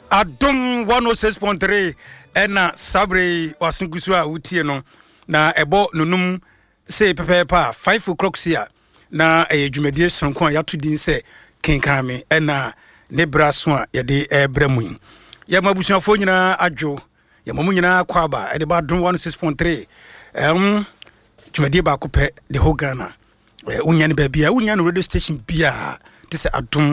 Adom 106.3 ena sabre wasungusu a utie no na ebo nunum se pepepa 5 o'clock sia na dwumadie sonko a yato din se kenkame ena ne braso a yede ebramu ya mabusuafo nyina adwo ya mamu nyina kwaba ede ba Adom 106.3 dwumadie ba kopɛ de ho Ghana unya ne babia unya no radio station bia te se Adom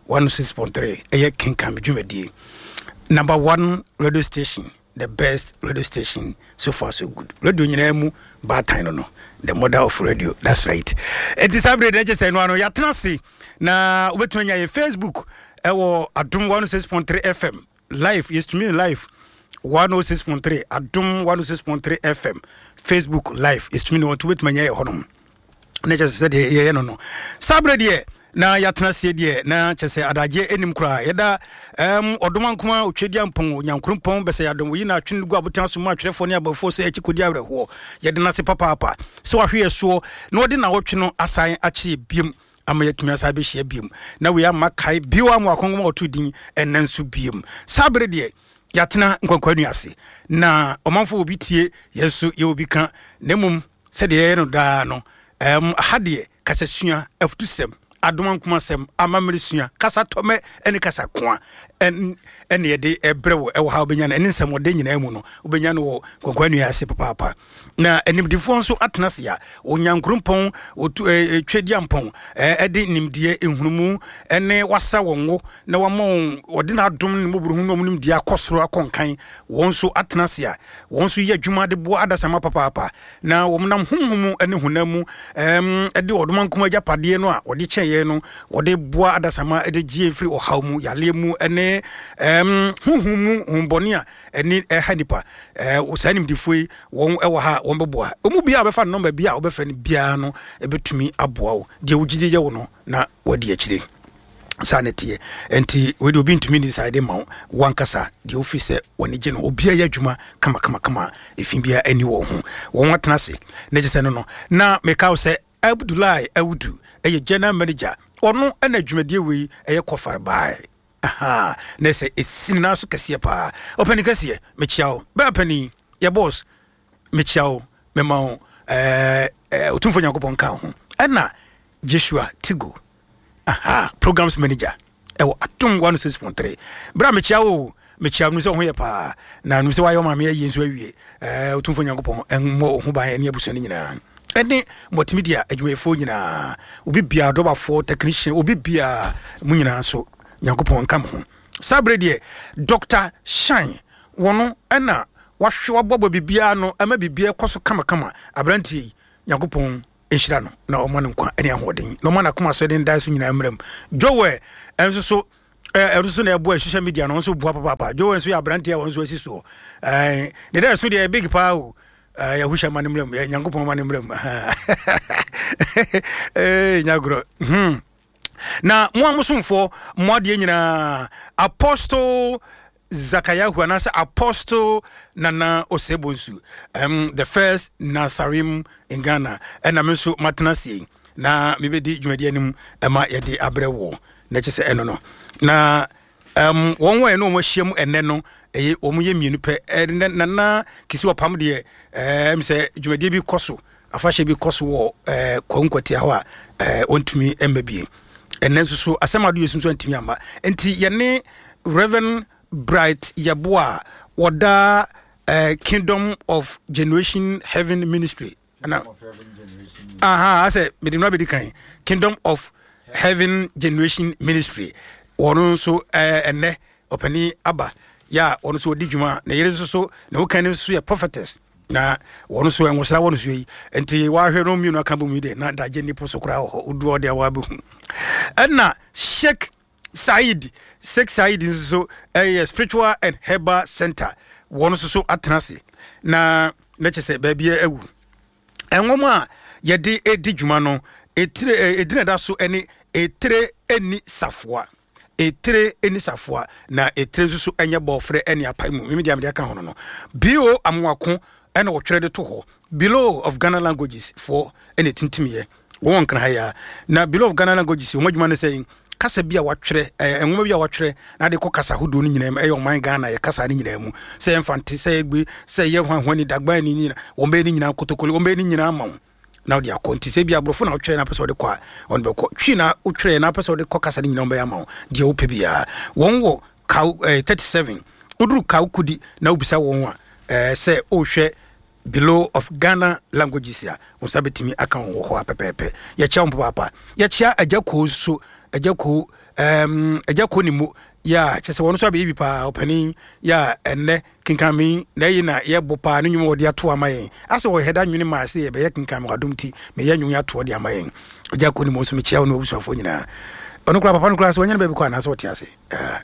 106.3 eye kenkame dwumadie number 1 radio station, the best radio station, so far so good. Radio nyinemu bad time no. The mother of radio. That's right. It is Sabre Deje say no ya tenase na obetuma ya Facebook ewo Adom 106.3 FM live is to me live 106.3 Adom 106.3 FM Facebook live is to me no to betuma ya honom. Na just say ye no. Sabre de na yatena se de na kyese adaje enim kura yeda odoman kuma otwedi ampon nyankrompon bese yadom yi na atwene gu abotan so ma atwerefo ne abafo se akikodi awreho yede na se papa se wahwe so na odi na wotwe no asan achi biem amayatumi asa be hia biem na we amakai biwa mu akongoma otudin enansu biem sabre de yatena nkonkwanu ase na omanfo obi tie yesu ye obi ka nemum se de no da no hade kasasua afutusem Adom kuma sem amamrisua kasa tome ene kasa kwa ene yede ebrewo ewo ha obenya na ene nsem ode nyina mu no obenya no kokwanu ya se papa na enimdifo nso atenase ya onyankrompon twedi ampon ede nimdie ehnumu ene wasa wonwo na wamo ode na Adom ne moburu hu no nimdie akosoro akonkan wonso atenase ya wonso ye adwuma de bo adasama papa na womnam hunhumu ene hunamu ede Odom kuma japade no a ode che no wode boa adasama ede gie free ohawmu yalemu ene huhumu humbonia ene hanipa usanim difoi won ewo ha won beboa omu bia obefa number bia obefra ne bia no ebetumi aboa wo de wugide ye wo no na wode akire sanity enti we do be ntumi inside ma wankasa de office woni je no obia ya adwuma kama efibia ani wo ho won watenase na je se no na meka se Abdullahi Awudu eye general manager ono na dwumadie we eye kofar bai na se esina so kase pa opani kase mechiao ba pani ya boss mechiao mema otumfo nyankopon ka ho na Joshua Tigo programs manager ewo Adom 106.3 bra mechiao no so ho ye pa na no se wa yo ma me ye nso awie otumfo nyankopon enmo ho ba ne abuso ni nyina ene multimedia adwumefo nyina obi bia dobafo technician obi bia munyina so nyankopon kam ho sabre de Dr. Shine wono ena wahwe wabobɔ bibia no ama bibia koso kama abrantie nyankopon enhira no na omane nkwa ene ahoden no mana koma so den dai so nyina amram jowe enso so eruso na ebo social media no so bua papa jowe enso ya abrantie won so asiso de dey so de big power ya husha manimrem ya nyankopon manimrem nyagro na mo amusumfo mo de nyina Apostle Zakayahu anasa Apostle Nana Osebonsu the first Nasarim in Ghana and ameso matenase na mebedi dwumadi anim ema yede abrewo na kyese eno no na won we no mo hyiam enne no eye omuye mienu pe nana kisi opam de mse dwumadie bi koso afahye bi koso wo kwankwati hawa ontumi embabie enne nso asemado yesu nso antimi amba enti yene Reverend Bright Yaboa wada Kingdom of Generation Heaven Ministry I say medimna be dikan Kingdom of Heaven Generation Ministry wono so enne opani aba ya wono so di dwuma na yere so na wo kan so ya prophetess na wono so enwosra wono so yi enti wa hwe no mi no aka bomu de na daje ni poso kra ho udu ode wa bu na Sheikh Said so a spiritual and herbal center wono so atenase na kyese babia ewu enwoma yede edi dwuma no edina da so ene etre eni safoa na etre so enye bofre eni apaimu mimi dia aka hono no bio amwako ene wo twere de to ho below of Ghana languages for ene tintimiye won kan haya na below of Ghana languages wo madwuma ne saying kasa bi a watwere enwoma bi a watwere na de kɔ kasa hodo no nyina ɛyɛ ɔman Ghana yɛ kasa no nyina mu sɛ mfante sɛ egbe sɛ yɛ hwanhwani dagba ni nyina wɔmbɛ ni nyina kotokoli wɔmbɛ ni nyina ma na de akɔnti sɛ bi abrofo na wotwere na pɛsɛ de kɔ a on bɛ kɔ twi na wotwere na pɛsɛ de kɔ kasa no nyina wɔmbɛ ama de wopɛ bia wɔn wɔ kaw 37 uduru kaw kudi na ubisa wɔn a sɛ ohwɛ below of Ghana languages ya usabetimi aka wo ho apepepe ya chia mpapa ya chia ajako so ajako ni mu ya chese wono so abebi pa opani ya enne kinkami na yi na ye bopa no nwum wode ato amayen ase wo heda nwini ma ase ye be ye kinkami wadumti me ye nwun ato de amayen ajako ni mu so me chia wo no obusofo nyina ono kura papa no kura so wonya bebi kwa na so wote ase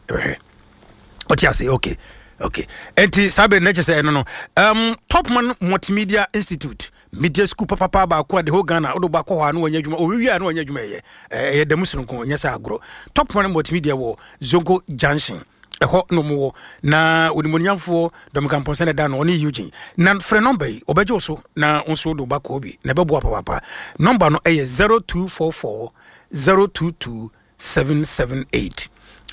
wote ase okay enti sabe nature say no Topman Multimedia Institute media school papa ba ko de ho Ghana odo ba ko ha no wanya dwuma owia no wanya dwuma ye demusunu ko nya sa agro Topman Multimedia wo Zongo Junction eho no mo na onimonyamfo Dominican Ponce da no oni Eugene na frɛ number yi obeje so na onso do ba ko bi na bebo papa number no 0244 022 778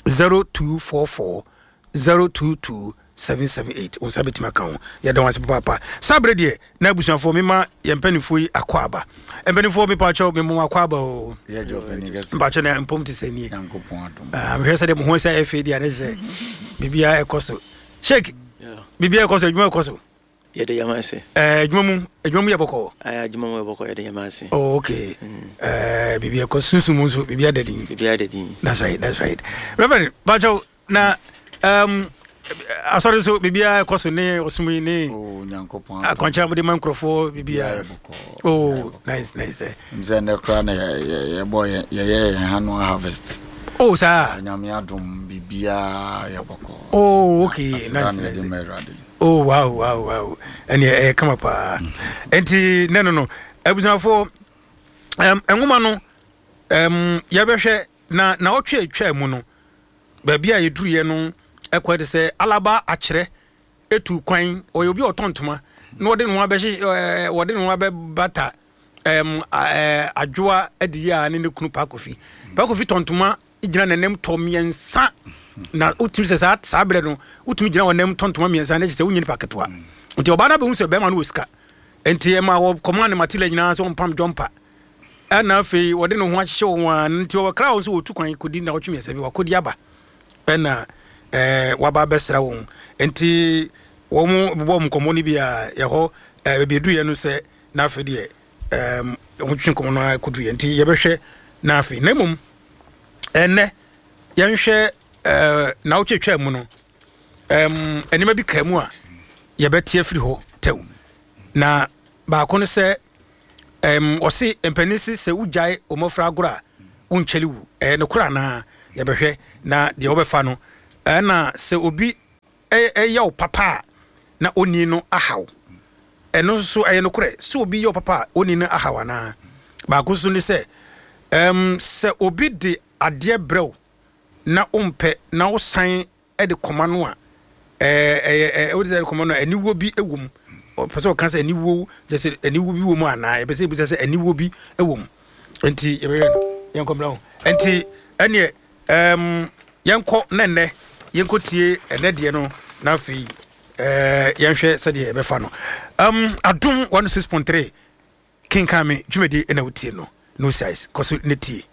0244 022 778 on sabeti makao ya don wase papa sabre de na abusuafo mema ye mpanifo yi akwaba mpanifo me pacho me mo akwaba o ye jo panigas pacho na mpomti seni yankopon adom hwese de mo ho se FAD ane se bibia ekoso shake bibia ekoso adwuma ekoso ye de yamase adwuma mu ye boko adwuma mu ye boko ye de yamase oh okay bibia ekoso susu bibia dadin that's right reverend pacho na asori so bibia koso ne osumi ne nyankopon akoncha mu de mankrofo bibia oh nice mze ne kra na ye boy ye hanu harvest sa nyame adom bibia ye boko oh okay nice oh wow and come up enti no abusanfo enwuma no ye behwe na otwa mu no ba bia ye duruye no ekwede se alaba akyere etu kwan oyobi otontoma na wode no abe bata adwoa adiya ne kunu pakofi tontoma igina nanem tomiensa na utimi se sa bre no utimi gina wonem tontoma miensa na se wunyini paketoa nti oba na be hu se be ma no osika enti e ma wo command matila nyina so mpam jompa ana fe wode no ho akyehye wo wa nti wo kra wo so otu kwan kodi na wotwe miensa bi wakodi aba na waba besra won enti wo mu bo mkomo ni bia ye ho be du ye no se na afi de wotwe nkomo no akudu ye enti ye behwe na afi na mum enne ye nhwe na wotwetwa mu no enima bi ka mu a ye betie afiri ho tew na ba ko no se osi empanisi se ujai omofra agora uncheliwu no kura na ye behwe na de obefa no na se obi eya papa na oni no ahaw eno so no kure se obi ya papa oni no ahaw na ba ko so ni se se obi de ade brew na ompe na osan de koma no a o de koma no aniwo bi ewum o pese o kan se aniwo je se aniwo bi wo mu ana e pese bi se aniwo bi ewum enti e be no yen komra ho enti ene yenko nenne yenko tie enede no na fi yenhwe se de e be fa no adum 106.3 kinkame dwumedi na wutie no size koso ne tie